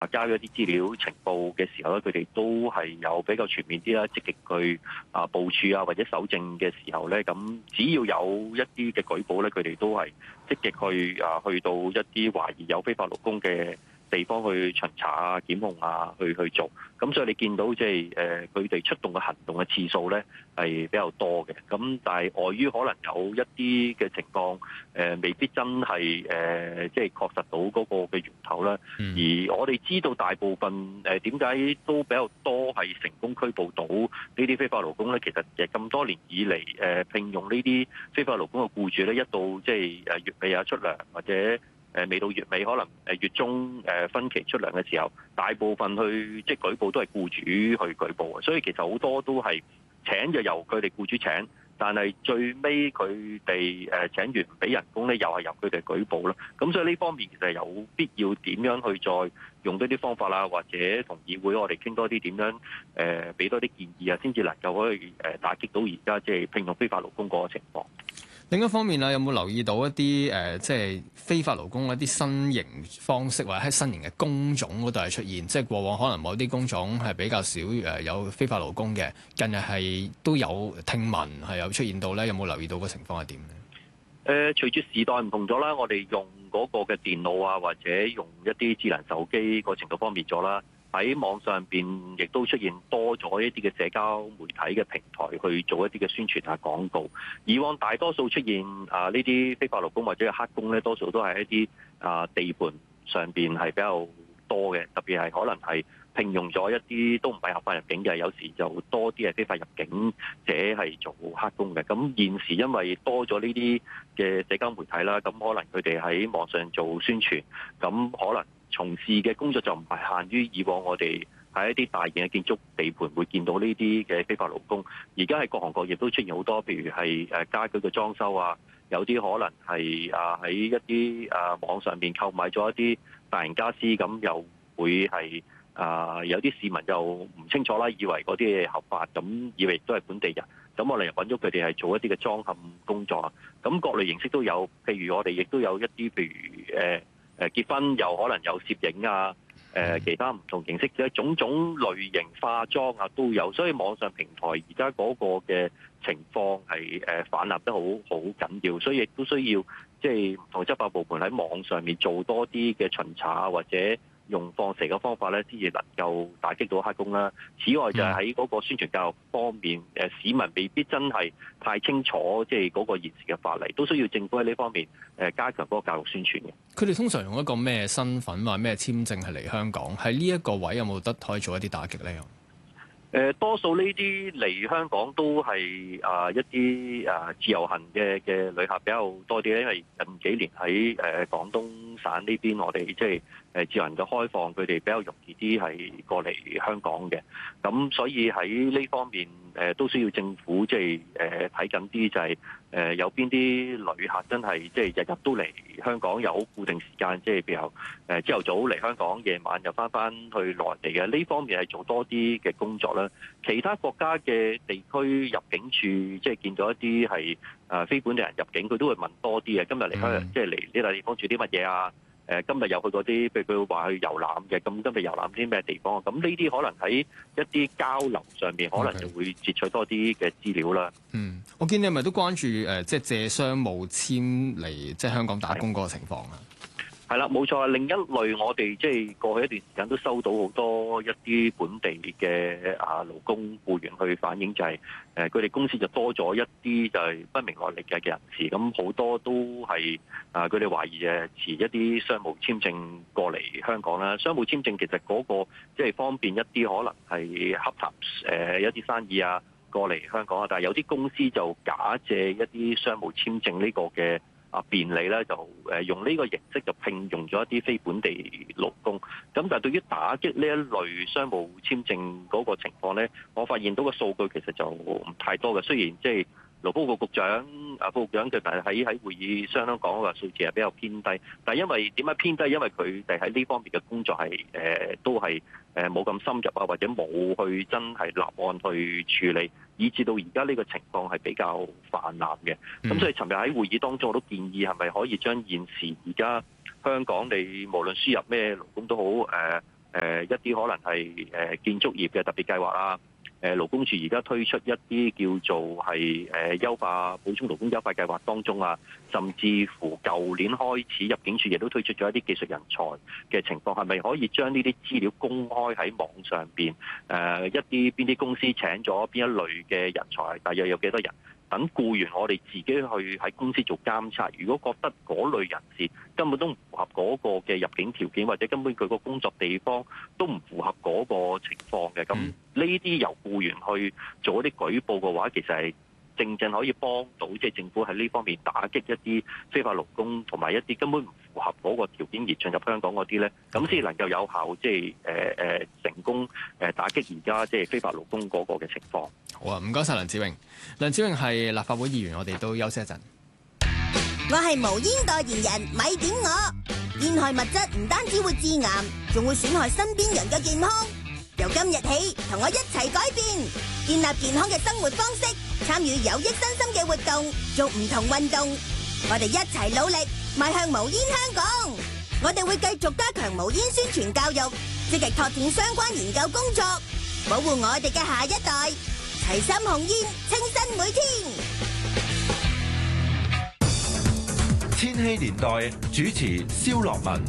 交一啲資料情報嘅時候咧，佢哋都係有比較全面啲啦，積極去部署或者搜證嘅時候咧，咁只要有一啲嘅舉報咧，佢哋都係積極去去到一啲懷疑有非法勞工嘅地方去巡查檢控去做。咁所以你見到即係佢哋出動嘅行動嘅次數咧係比較多嘅。咁但係礙於可能有一啲嘅情況未必真係即係確實到嗰個嘅源頭啦。而我哋知道大部分點解都比較多係成功拘捕到呢啲非法勞工咧？其實咁多年以嚟聘用呢啲非法勞工嘅僱主咧，一到即係月尾出糧或者未到月尾，可能月中分期出糧嘅時候，大部分去即係舉報都係僱主去舉報嘅，所以其實好多都係請就由佢哋僱主請，但係最尾佢哋請完唔俾人工咧，又係由佢哋舉報啦。咁所以呢方面其實有必要點樣去再用多啲方法啦，或者同議會我哋傾多啲點樣俾多啲建議先至能夠可以打擊到而家即係聘用非法勞工嗰個情況。 另一方面有冇留意到一啲即係非法勞工一啲新型方式或者喺新型嘅工種嗰度係出現？即係過往可能某啲工種係比較少有非法勞工嘅，近日係都有聽聞係有出現到咧，有冇留意到個情況係點咧？ 隨住時代唔同咗啦，我哋用嗰個嘅電腦或者用一啲智能手機個程度方便咗啦。喺網上邊亦都出現多咗一啲嘅社交媒體嘅平台去做一啲嘅宣傳廣告。以往大多數出現呢啲非法勞工或者係黑工咧，多數都係一啲地盤上邊係比較多嘅，特別係可能係聘用咗一啲都唔係合法入境嘅，有時就多啲係非法入境者係做黑工嘅。咁現時因為多咗呢啲嘅社交媒體啦，咁可能佢哋喺網上做宣傳，咁可能從事嘅工作就唔係限於以往我哋喺一啲大型嘅建築地盤會見到呢啲嘅非法勞工。而家係各行各業都出現好多，譬如係家居嘅裝修有啲可能係喺一啲網上面購買咗一啲大型家私，咁又會係有啲市民又唔清楚啦，以為嗰啲嘢合法，咁以為亦都係本地人，咁我哋又揾咗佢哋係做一啲嘅裝嵌工作。咁各類形式都有，譬如我哋亦都有一啲譬如結婚又可能有攝影其他唔同形式嘅種種類型化妝都有，所以網上平台而家嗰個嘅情況係泛濫得好緊要，所以亦都需要即係唔同執法部門喺網上面做多啲嘅巡查或者用放蛇嘅方法咧，先至能夠打擊到黑工啦。此外就係喺嗰個宣傳教育方面，市民未必真係太清楚，即係嗰個現時嘅法例，都需要政府喺呢方面加強嗰個教育宣傳嘅。 佢哋通常用一個咩身份或咩簽證係嚟香港？喺呢一個位有冇得可以做一啲打擊咧？ 多數呢啲嚟香港都係一啲自由行嘅旅客比較多啲，因為近幾年喺廣東省呢邊，我哋即係自由行嘅開放，佢哋比較容易啲係過嚟香港嘅。咁所以喺呢方面都需要政府即係睇緊啲，就係有邊啲旅客真係即係日日都嚟香港，有固定時間，即係譬如朝頭早嚟香港，夜晚又翻去內地嘅。呢方面係做多啲嘅工作啦。其他國家嘅地區入境處即係見到一啲係非本地人入境，佢都會問多啲嘅。今日嚟香港即係嚟呢笪地方做啲乜嘢今日有去嗰啲，譬如佢話去遊覽嘅，咁今日遊覽啲咩地方？咁呢啲可能喺一啲交流上面，可能就會截取多啲嘅資料啦。 我見你係咪都關注即係借商務簽嚟即係香港打工嗰個情況啊？ 係啦，冇錯。另一類我哋即係過去一段時間都收到好多一啲本地嘅勞工僱員去反映，就係佢哋公司就多咗一啲就係不明來歷嘅人士，咁好多都係佢哋懷疑持一啲商務簽證過嚟香港啦。商務簽證其實嗰個即係方便一啲，可能係洽談一啲生意過嚟香港但係有啲公司就假借一啲商務簽證呢個嘅便利咧，就用呢個形式就聘用咗一啲非本地勞工。咁但係對於打擊呢一類商務簽證嗰個情況咧，我發現到個數據其實就唔太多嘅。雖然即係勞工局局長副局長佢喺會議上講話數字係比較偏低，但係因為點解偏低？因為佢哋喺呢方面嘅工作係都係冇咁深入或者冇去真係立案去處理，以至到而家呢個情況係比較泛濫嘅。咁所以尋日喺會議當中我都建議係咪可以將現時而家香港你無論輸入咩勞工都好一啲可能係建築業嘅特別計劃啦。勞工處而家推出一啲叫做係優化補充勞工優化計劃當中啊，甚至乎舊年開始入境處亦都推出咗一啲技術人才嘅情況，係咪可以將呢啲資料公開喺網上邊？邊啲公司請咗邊一類嘅人才，大約有幾多人？等僱員我哋自己去喺公司做監察，如果覺得嗰類人士根本都唔符合嗰個嘅入境條件，或者根本佢個工作地方都唔符合嗰個情況嘅，咁呢啲由僱員去做一啲舉報嘅話，其實係正可以幫到即係政府喺呢方面打擊一啲非法勞工，同埋一啲根本唔符合嗰個條件而進入香港嗰啲咧，咁先能夠有效即係成功打擊而家即係非法勞工嗰個嘅情況。 好啊，唔該晒梁子穎。梁子穎係立法會議員，我哋都休息一陣。 我係無煙代言人，咪點我？煙害物質唔單止會致癌，仲會損害身邊人嘅健康。由今日起，同我一齊改變，建立健康嘅生活方式，參與有益身心嘅活動，做唔同運動。我哋一齊努力，邁向無煙香港。我哋會繼續加強無煙宣傳教育，積極拓展相關研究工作，保護我哋嘅下一代。齊心控煙，清新每天。 千禧年代主持蕭樂文。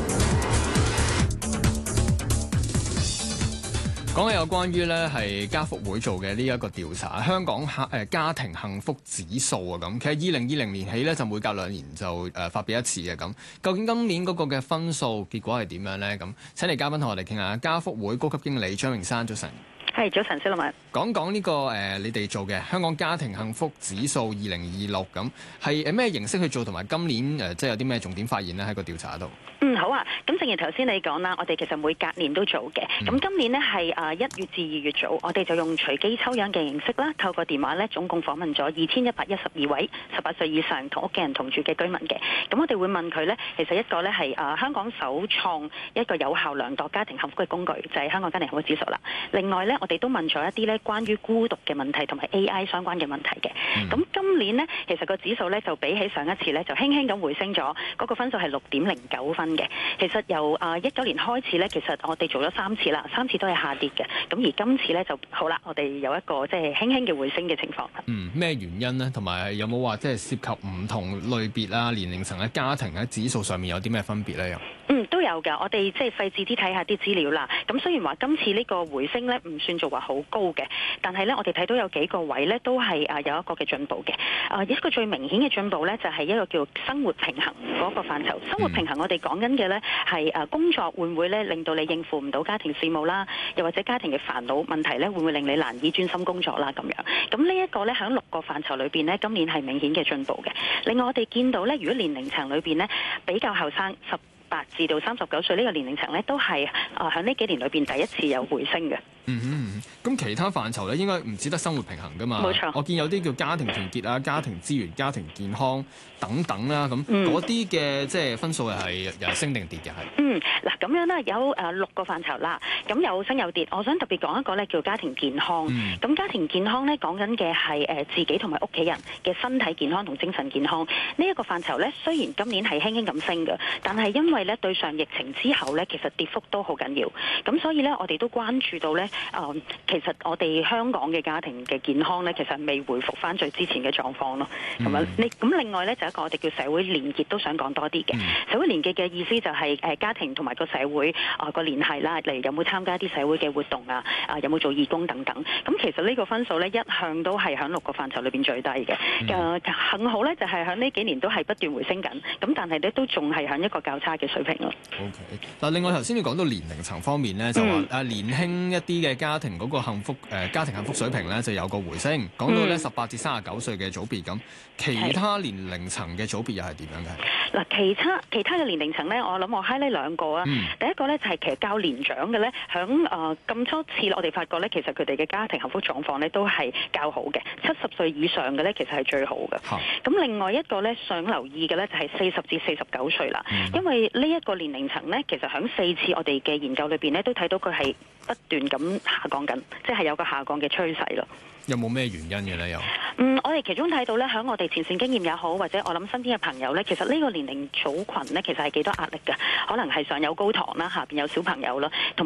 講嘅有關於咧係家福會做嘅呢一個調查，香港家庭幸福指數啊咁，其實2020年起咧就每隔2年就發表一次嘅咁。究竟今年嗰個嘅分數結果係點樣咧？咁請嚟嘉賓同我哋傾下。家福會高級經理張詠珊，早晨。 係，早晨，蕭樂文。 講呢個你哋做嘅香港家庭幸福指數2026咁，係咩形式去做，同埋今年即係有啲咩重點發現咧喺個調查度？ 好啊。咁正如頭先你講啦，我哋其實每隔年都做嘅。咁今年呢係1月至2月做，我哋就用隨機抽樣嘅形式啦，透過電話咧總共訪問咗2112位18歲以上同屋企人同住嘅居民嘅。咁我哋會問佢咧，其實一個咧係香港首創一個有效量度家庭幸福嘅工具，就係香港家庭幸福指數啦。另外咧，我哋都問咗一啲咧關於孤獨嘅問題同埋 AI 相關嘅問題嘅。咁今年呢，其實個指數咧就比起上一次咧就輕輕咁回升咗，嗰個分數係6.09分嘅。其實由19年開始咧，其實我哋做咗3次啦，3次都係下跌嘅。咁而今次咧就好啦，我哋有一個即係輕輕嘅回升嘅情況。 咩原因呢？同埋有冇話即係涉及唔同類別啊、年齡層嘅家庭喺指數上面有啲咩分別咧？ 都有㗎。我哋即係細緻啲睇下啲資料啦。咁雖然話今次呢個回升咧唔算做話好高嘅，但係咧我哋睇到有幾個位咧都係有一個嘅進步嘅。一個最明顯嘅進步咧就係一個叫生活平衡嗰個範疇。生活平衡我哋講緊嘅咧係工作會唔會咧令到你應付唔到家庭事務啦，又或者家庭嘅煩惱問題咧會唔會令你難以專心工作啦咁樣。咁呢一個咧喺6個範疇裏邊咧今年係明顯嘅進步嘅。另外我哋見到咧，如果年齡層裏邊咧比較後生18至到39歲呢個年齡層咧，都係喺呢幾年裏邊第一次有回升嘅。 咁其他範疇咧，應該唔只得生活平衡噶嘛？冇錯。我見有啲叫家庭團結啊、家庭資源、家庭健康等等啦，咁嗰啲嘅即係分數係又升定跌嘅係？ 嗱咁樣咧有6個範疇啦，咁有升有跌。我想特別講一個咧叫家庭健康。咁家庭健康咧講緊嘅係自己同埋屋企人嘅身體健康同精神健康。呢一個範疇咧雖然今年係輕輕咁升嘅，但係因為咧對上疫情之後咧，其實跌幅都好緊要。咁所以咧我哋都關注到咧。其實我哋香港嘅家庭嘅健康咧，其實未回復翻最之前嘅狀況咯。咁另外咧就一個我哋叫社會連結，都想講多啲嘅。社會連結嘅意思就係家庭同埋個社會個聯繫啦，例如有冇參加一啲社會嘅活動啊，有冇做義工等等。咁其實呢個分數咧一向都係喺6個範疇裏邊最低嘅。幸好咧就係喺呢幾年都係不斷回升緊，咁但係咧都仲係喺一個較差嘅水平咯。 OK。嗱，另外頭先你講到年齡層方面咧，就話年輕一啲嘅家庭嗰個家庭幸福水平咧就有個回升，講到咧18至39歲嘅組別咁，其他年齡層嘅組別又係點樣嘅？ 嗱，其他嘅年齡層咧，我諗我 highlight 2個啊。第一個咧就係其實較年長嘅咧，響咁多次我哋發覺咧，其實佢哋嘅家庭幸福狀況咧都係較好嘅。70歲以上嘅咧，其實係最好嘅。咁另外一個咧想留意嘅咧就係40至49歲啦，因為呢一個年齡層咧，其實響4次我哋嘅研究裏邊咧都睇到佢係不斷咁下降緊，即係有個下降嘅趨勢咯。 有冇咩原因嘅咧？又我哋其中睇到咧，喺我哋前線經驗也好，或者我諗身邊嘅朋友咧，其實呢個年齡組群咧，其實係幾多壓力嘅，可能係上有高堂啦，下邊有小朋友啦，同埋